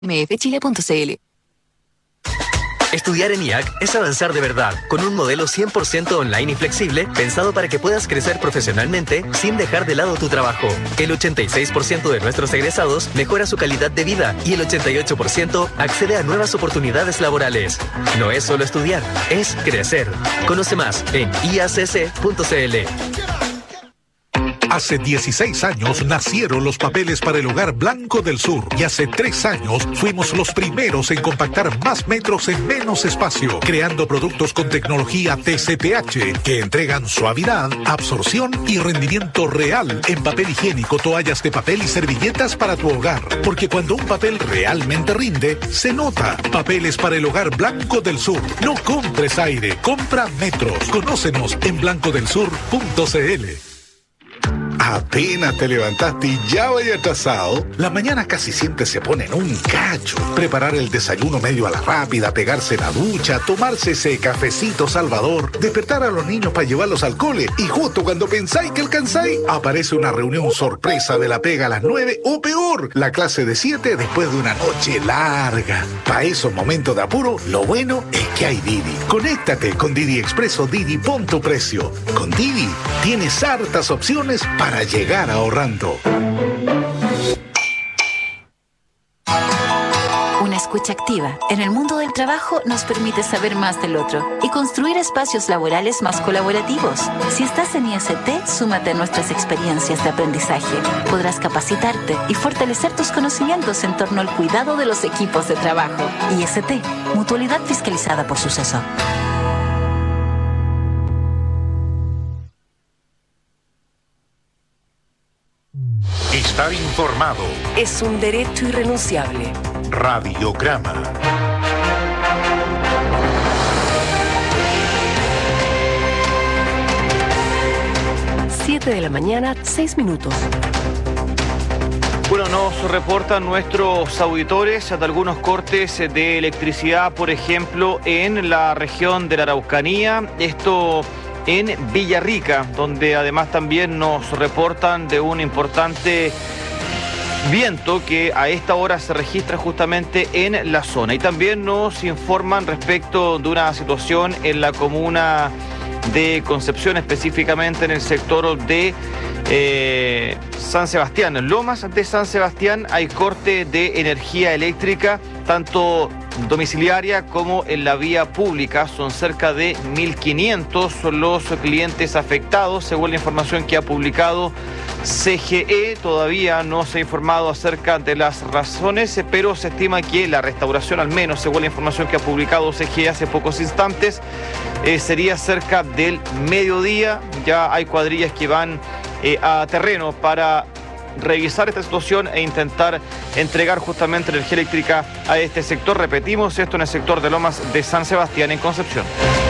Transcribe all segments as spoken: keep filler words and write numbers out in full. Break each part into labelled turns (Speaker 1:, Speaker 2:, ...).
Speaker 1: m f chile punto c l.
Speaker 2: Estudiar en I A C es avanzar de verdad, con un modelo cien por ciento online y flexible, pensado para que puedas crecer profesionalmente sin dejar de lado tu trabajo. El ochenta y seis por ciento de nuestros egresados mejora su calidad de vida y el ochenta y ocho por ciento accede a nuevas oportunidades laborales. No es solo estudiar, es crecer. Conoce más en i a c c punto c l.
Speaker 3: Hace dieciséis años nacieron los papeles para el Hogar Blanco del Sur y hace tres años fuimos los primeros en compactar más metros en menos espacio, creando productos con tecnología T C P H que entregan suavidad, absorción y rendimiento real en papel higiénico, toallas de papel y servilletas para tu hogar. Porque cuando un papel realmente rinde, se nota. Papeles para el Hogar Blanco del Sur. No compres aire, compra metros. Conócenos en blanco del sur punto c l.
Speaker 4: Apenas te levantaste y ya vaya atrasado. La mañana casi siempre se pone en un cacho. Preparar el desayuno medio a la rápida, pegarse la ducha, tomarse ese cafecito salvador, despertar a los niños para llevarlos al cole y justo cuando pensáis que alcanzáis, aparece una reunión sorpresa de la pega a las nueve o peor, la clase de siete después de una noche larga. Para esos momentos de apuro, lo bueno es que hay Didi. Conéctate con Didi Expreso Didi, pon tu precio. Con Didi tienes hartas opciones para Para llegar ahorrando.
Speaker 5: Una escucha activa en el mundo del trabajo nos permite saber más del otro y construir espacios laborales más colaborativos. Si estás en I S T, súmate a nuestras experiencias de aprendizaje. Podrás capacitarte y fortalecer tus conocimientos en torno al cuidado de los equipos de trabajo. I S T, mutualidad fiscalizada por Suceso.
Speaker 3: Estar informado
Speaker 6: es un derecho irrenunciable.
Speaker 3: Radiograma.
Speaker 6: Siete de la mañana, seis minutos.
Speaker 7: Bueno, nos reportan nuestros auditores de algunos cortes de electricidad, por ejemplo, en la región de la Araucanía. Esto en Villarrica, donde además también nos reportan de un importante viento que a esta hora se registra justamente en la zona. Y también nos informan respecto de una situación en la comuna de Concepción, específicamente en el sector de eh, San Sebastián. En Lomas de San Sebastián hay corte de energía eléctrica, tanto domiciliaria como en la vía pública. Son cerca de mil quinientos los clientes afectados, según la información que ha publicado C G E. Todavía no se ha informado acerca de las razones, pero se estima que la restauración, al menos según la información que ha publicado C G E hace pocos instantes, eh, sería cerca del mediodía. Ya hay cuadrillas que van eh, a terreno para revisar esta situación e intentar entregar justamente energía eléctrica a este sector. Repetimos, esto en el sector de Lomas de San Sebastián, en Concepción.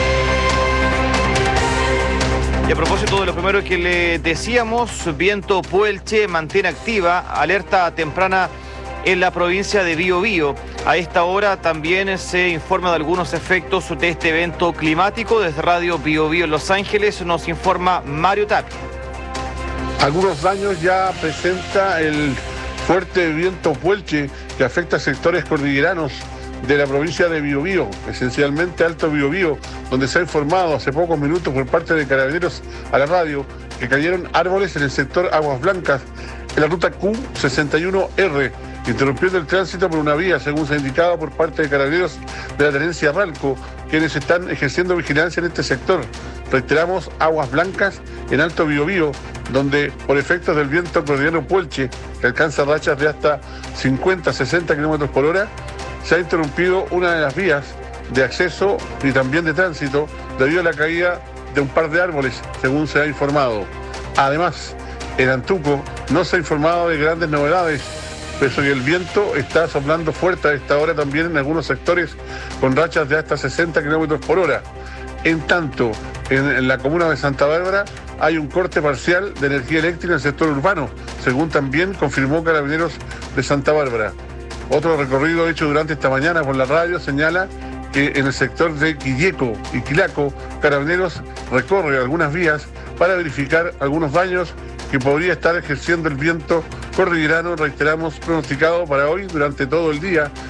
Speaker 7: Y a propósito de lo primero que le decíamos, viento Puelche mantiene activa alerta temprana en la provincia de Biobío. A esta hora también se informa de algunos efectos de este evento climático. Desde Radio Biobío en Los Ángeles nos informa Mario Tapia.
Speaker 8: Algunos daños ya presenta el fuerte viento Puelche que afecta a sectores cordilleranos de la provincia de Biobío, esencialmente Alto Biobío, donde se ha informado hace pocos minutos por parte de Carabineros a la radio que cayeron árboles en el sector Aguas Blancas, en la ruta Q sesenta y uno R, interrumpiendo el tránsito por una vía, según se ha indicado por parte de Carabineros de la Tenencia Ralco, quienes están ejerciendo vigilancia en este sector. Reiteramos, Aguas Blancas en Alto Biobío, donde por efectos del viento cordillerano Puelche, que alcanza rachas de hasta cincuenta a sesenta kilómetros por hora, se ha interrumpido una de las vías de acceso y también de tránsito debido a la caída de un par de árboles, según se ha informado. Además, en Antuco no se ha informado de grandes novedades, pese que el viento está soplando fuerte a esta hora también en algunos sectores con rachas de hasta sesenta kilómetros por hora. En tanto, en, en la comuna de Santa Bárbara hay un corte parcial de energía eléctrica en el sector urbano, según también confirmó Carabineros de Santa Bárbara. Otro recorrido hecho durante esta mañana por la radio señala que en el sector de Quilleco y Quilaco, Carabineros recorre algunas vías para verificar algunos daños que podría estar ejerciendo el viento cordillerano, reiteramos, pronosticado para hoy durante todo el día